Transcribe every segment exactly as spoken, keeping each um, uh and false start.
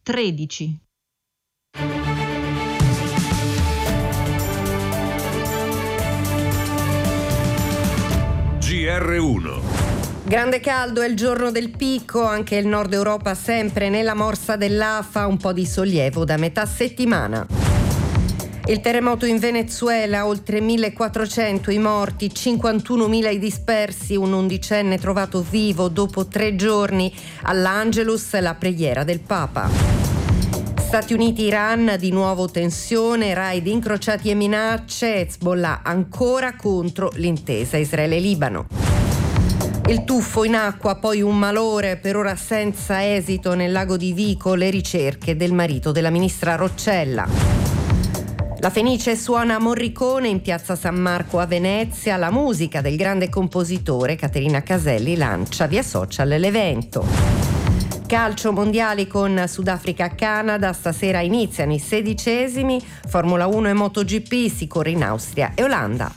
tredici. G R uno. Grande caldo, è il giorno del picco, anche il nord Europa sempre nella morsa dell'afa, un po' di sollievo da metà settimana. Il terremoto in Venezuela, oltre millequattrocento i morti, cinquantunomila i dispersi, un undicenne trovato vivo dopo tre giorni. All'Angelus la preghiera del Papa. Stati Uniti-Iran, di nuovo tensione, raid incrociati e minacce, Hezbollah ancora contro l'intesa Israele-Libano. Il tuffo in acqua, poi un malore, per ora senza esito nel lago di Vico, le ricerche del marito della ministra Roccella. La Fenice suona Morricone in piazza San Marco a Venezia, la musica del grande compositore Caterina Caselli lancia via social l'evento. Calcio mondiali con Sudafrica-Canada, stasera iniziano i sedicesimi, Formula uno e MotoGP si corre in Austria e Olanda.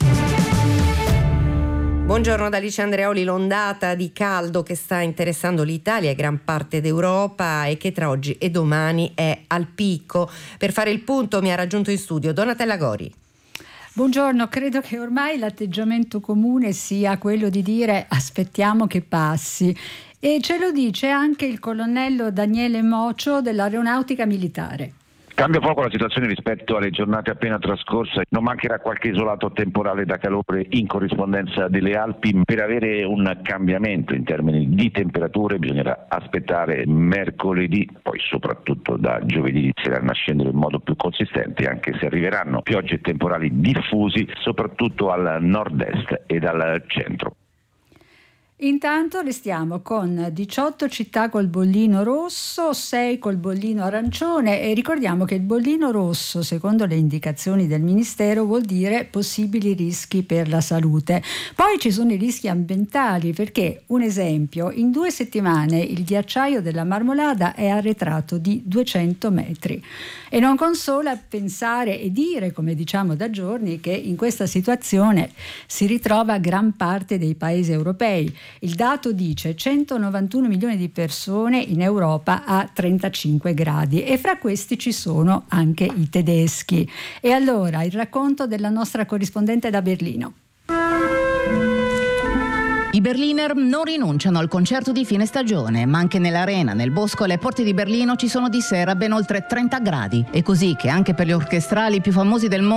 Buongiorno da Alice Andreoli. L'ondata di caldo che sta interessando l'Italia e gran parte d'Europa e che tra oggi e domani è al picco. Per fare il punto mi ha raggiunto in studio Donatella Gori. Buongiorno, credo che ormai l'atteggiamento comune sia quello di dire aspettiamo che passi, e ce lo dice anche il colonnello Daniele Mocio dell'Aeronautica Militare. Cambia poco la situazione rispetto alle giornate appena trascorse, non mancherà qualche isolato temporale da calore in corrispondenza delle Alpi. Per avere un cambiamento in termini di temperature bisognerà aspettare mercoledì, poi soprattutto da giovedì inizieranno a scendere in modo più consistente, anche se arriveranno piogge e temporali diffusi soprattutto al nord-est e al centro. Intanto restiamo con diciotto città col bollino rosso, sei col bollino arancione, e ricordiamo che il bollino rosso, secondo le indicazioni del Ministero, vuol dire possibili rischi per la salute. Poi ci sono i rischi ambientali, perché, un esempio, in due settimane il ghiacciaio della Marmolada è arretrato di duecento metri. E non consola pensare e dire, come diciamo da giorni, che in questa situazione si ritrova gran parte dei paesi europei. Il dato dice centonovantuno milioni di persone in Europa a trentacinque gradi, e fra questi ci sono anche i tedeschi. E allora il racconto della nostra corrispondente da Berlino. I Berliner non rinunciano al concerto di fine stagione, ma anche nell'arena, nel bosco e alle porte di Berlino ci sono di sera ben oltre trenta gradi. È così che anche per gli orchestrali più famosi del mondo